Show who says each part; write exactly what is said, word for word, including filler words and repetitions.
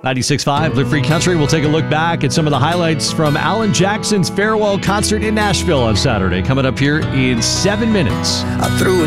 Speaker 1: ninety-six point five, Live Free Country. We'll take a look back at some of the highlights from Alan Jackson's farewell concert in Nashville on Saturday. Coming up here in seven minutes.
Speaker 2: I threw it